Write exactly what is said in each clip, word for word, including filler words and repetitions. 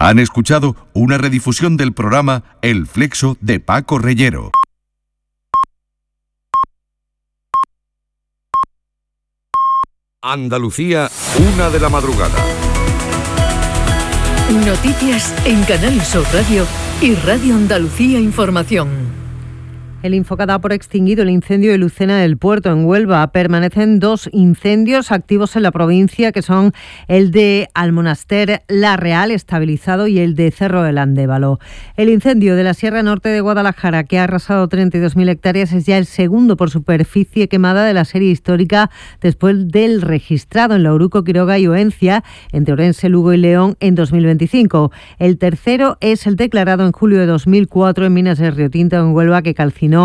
Han escuchado una redifusión del programa El Flexo de Paco Reyero. Andalucía, una de la madrugada. Noticias en Canal Sur Radio y Radio Andalucía Información. El Infoca da por extinguido el incendio de Lucena del Puerto, en Huelva. Permanecen dos incendios activos en la provincia, que son el de Almonaster La Real, estabilizado, y el de Cerro del Andévalo. El incendio de la Sierra Norte de Guadalajara, que ha arrasado treinta y dos mil hectáreas, es ya el segundo por superficie quemada de la serie histórica, después del registrado en la Oruco, Quiroga y Oencia, entre Orense, Lugo y León, en dos mil veinticinco. El tercero es el declarado en julio de dos mil cuatro en Minas de Río Tinto, en Huelva, que calcinó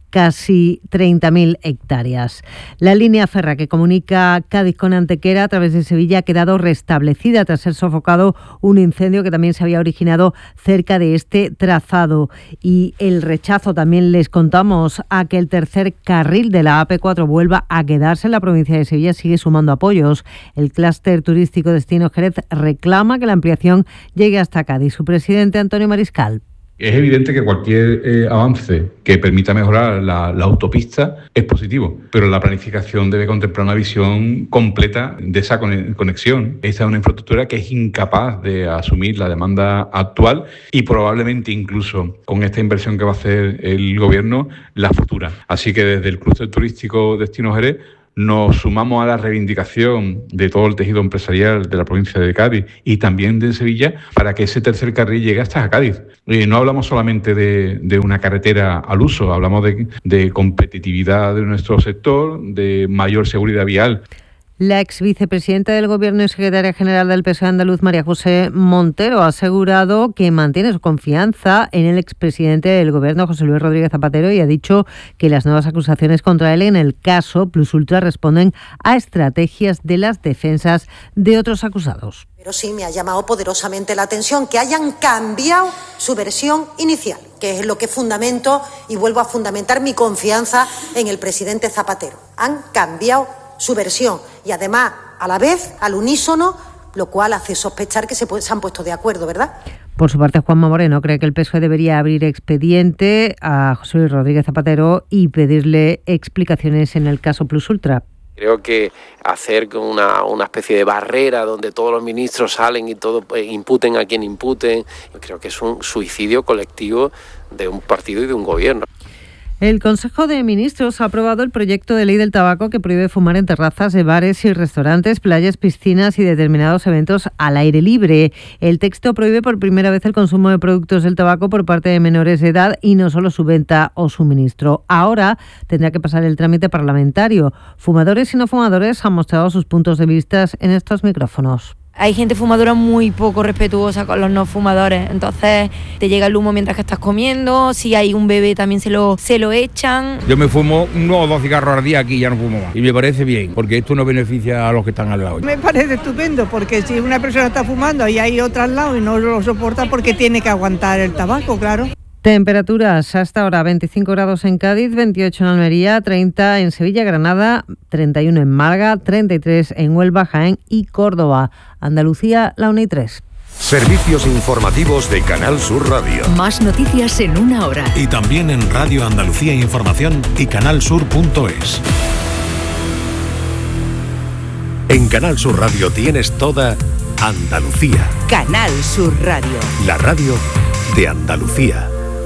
casi treinta mil hectáreas. La línea férrea que comunica Cádiz con Antequera a través de Sevilla ha quedado restablecida tras ser sofocado un incendio que también se había originado cerca de este trazado. Y el rechazo, también les contamos, a que el tercer carril de la A P cuatro vuelva a quedarse en la provincia de Sevilla, sigue sumando apoyos. El clúster turístico Destino Jerez reclama que la ampliación llegue hasta Cádiz. Su presidente, Antonio Mariscal. Es evidente que cualquier eh, avance que permita mejorar la, la autopista es positivo, pero la planificación debe contemplar una visión completa de esa conexión. Esta es una infraestructura que es incapaz de asumir la demanda actual y probablemente incluso con esta inversión que va a hacer el gobierno, la futura. Así que desde el clúster turístico Destino Jerez nos sumamos a la reivindicación de todo el tejido empresarial de la provincia de Cádiz y también de Sevilla para que ese tercer carril llegue hasta Cádiz. Y no hablamos solamente de, de una carretera al uso, hablamos de, de competitividad de nuestro sector, de mayor seguridad vial. La ex vicepresidenta del Gobierno y secretaria general del P S O E andaluz, María José Montero, ha asegurado que mantiene su confianza en el expresidente del Gobierno, José Luis Rodríguez Zapatero, y ha dicho que las nuevas acusaciones contra él en el caso Plus Ultra responden a estrategias de las defensas de otros acusados. Pero sí me ha llamado poderosamente la atención que hayan cambiado su versión inicial, que es lo que fundamento y vuelvo a fundamentar mi confianza en el presidente Zapatero. Han cambiado su versión y además a la vez al unísono, lo cual hace sospechar que se, puede, se han puesto de acuerdo, ¿verdad? Por su parte, Juanma Moreno cree que el P S O E debería abrir expediente a José Luis Rodríguez Zapatero y pedirle explicaciones en el caso Plus Ultra. Creo que hacer una, una especie de barrera donde todos los ministros salen y todo eh, imputen a quien imputen, creo que es un suicidio colectivo de un partido y de un gobierno. El Consejo de Ministros ha aprobado el proyecto de ley del tabaco que prohíbe fumar en terrazas de bares y restaurantes, playas, piscinas y determinados eventos al aire libre. El texto prohíbe por primera vez el consumo de productos del tabaco por parte de menores de edad y no solo su venta o suministro. Ahora tendrá que pasar el trámite parlamentario. Fumadores y no fumadores han mostrado sus puntos de vista en estos micrófonos. Hay gente fumadora muy poco respetuosa con los no fumadores, entonces te llega el humo mientras que estás comiendo, si hay un bebé también se lo, se lo echan. Yo me fumo uno o dos cigarros al día aquí, ya no fumo más. Y me parece bien, porque esto no beneficia a los que están al lado. Me parece estupendo, porque si una persona está fumando y hay otra al lado y no lo soporta porque tiene que aguantar el tabaco, claro. Temperaturas hasta ahora: veinticinco grados en Cádiz, veintiocho en Almería, treinta en Sevilla, Granada, treinta y uno en Málaga, treinta y tres en Huelva, Jaén y Córdoba. Andalucía, la una y tres. Servicios informativos de Canal Sur Radio. Más noticias en una hora. Y también en Radio Andalucía Información y canal sur punto es. En Canal Sur Radio tienes toda Andalucía. Canal Sur Radio. La radio de Andalucía.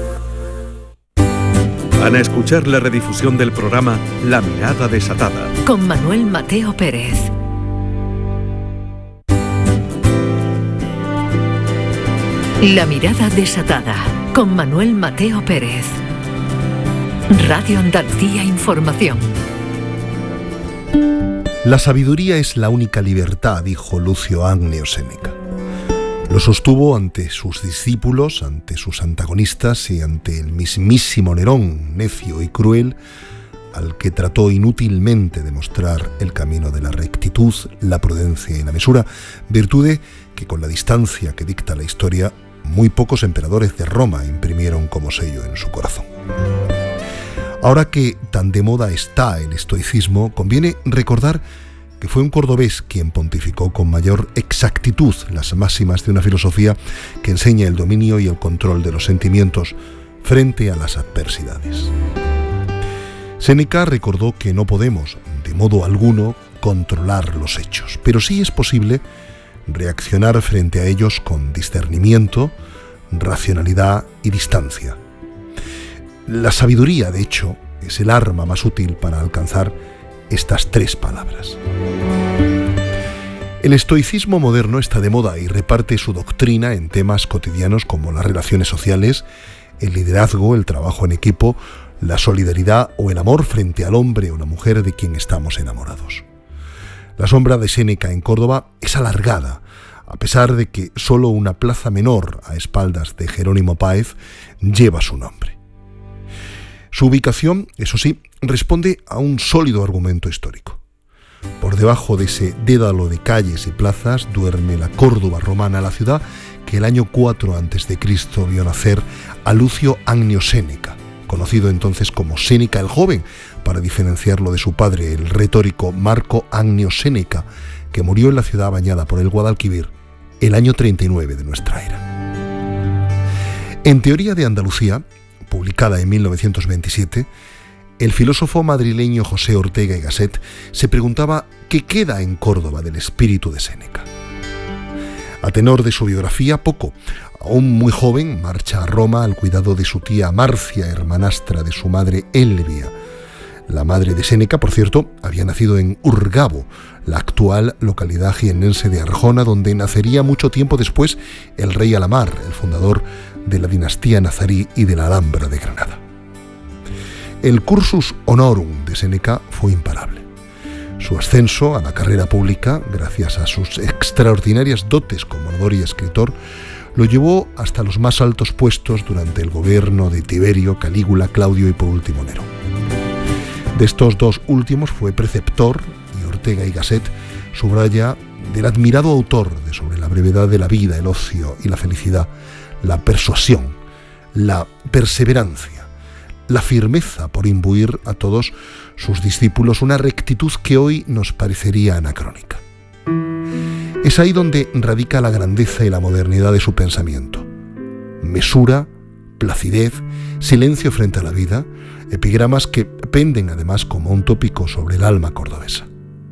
Van a escuchar la redifusión del programa La Mirada Desatada. Con Manuel Mateo Pérez. La Mirada Desatada. Con Manuel Mateo Pérez. Radio Andalucía Información. La sabiduría es la única libertad, dijo Lucio Agneo Séneca. Lo sostuvo ante sus discípulos, ante sus antagonistas y ante el mismísimo Nerón, necio y cruel, al que trató inútilmente de mostrar el camino de la rectitud, la prudencia y la mesura, virtudes que con la distancia que dicta la historia, muy pocos emperadores de Roma imprimieron como sello en su corazón. Ahora que tan de moda está el estoicismo, conviene recordar que fue un cordobés quien pontificó con mayor exactitud las máximas de una filosofía que enseña el dominio y el control de los sentimientos frente a las adversidades. Séneca recordó que no podemos, de modo alguno, controlar los hechos, pero sí es posible reaccionar frente a ellos con discernimiento, racionalidad y distancia. La sabiduría, de hecho, es el arma más útil para alcanzar estas tres palabras. El estoicismo moderno está de moda y reparte su doctrina en temas cotidianos como las relaciones sociales, el liderazgo, el trabajo en equipo, la solidaridad o el amor frente al hombre o la mujer de quien estamos enamorados. La sombra de Séneca en Córdoba es alargada, a pesar de que solo una plaza menor a espaldas de Jerónimo Páez lleva su nombre. Su ubicación, eso sí, responde a un sólido argumento histórico. Por debajo de ese dédalo de calles y plazas duerme la Córdoba romana, la ciudad que el año cuatro antes de Cristo vio nacer a Lucio Annio Séneca, conocido entonces como Séneca el Joven, para diferenciarlo de su padre, el retórico Marco Annio Séneca, que murió en la ciudad bañada por el Guadalquivir el año treinta y nueve de nuestra era. En Teoría de Andalucía, publicada en mil novecientos veintisiete, el filósofo madrileño José Ortega y Gasset se preguntaba qué queda en Córdoba del espíritu de Séneca. A tenor de su biografía, poco. Aún muy joven, marcha a Roma al cuidado de su tía Marcia, hermanastra de su madre Elvia. La madre de Séneca, por cierto, había nacido en Urgabo, la actual localidad jiennense de Arjona, donde nacería mucho tiempo después el rey Alamar, el fundador de la dinastía nazarí y de la Alhambra de Granada. El cursus honorum de Séneca fue imparable. Su ascenso a la carrera pública, gracias a sus extraordinarias dotes como orador y escritor, lo llevó hasta los más altos puestos durante el gobierno de Tiberio, Calígula, Claudio y por último Nerón. De estos dos últimos fue preceptor, y Ortega y Gasset subraya del admirado autor de Sobre la brevedad de la vida, el ocio y la felicidad, la persuasión, la perseverancia, la firmeza por imbuir a todos sus discípulos una rectitud que hoy nos parecería anacrónica. Es ahí donde radica la grandeza y la modernidad de su pensamiento. Mesura, placidez, silencio frente a la vida, epigramas que penden además como un tópico sobre el alma cordobesa.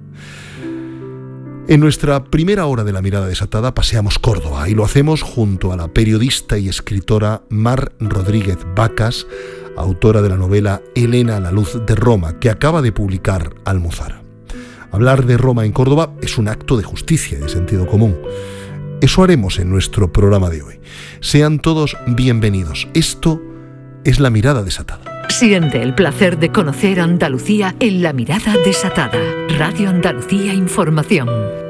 En nuestra primera hora de La Mirada Desatada paseamos Córdoba y lo hacemos junto a la periodista y escritora Mar Rodríguez Vacas, autora de la novela Elena a la luz de Roma, que acaba de publicar Almuzara. Hablar de Roma en Córdoba es un acto de justicia y de sentido común. Eso haremos en nuestro programa de hoy. Sean todos bienvenidos. Esto es La Mirada Desatada. Siente el placer de conocer Andalucía en La Mirada Desatada. Radio Andalucía Información.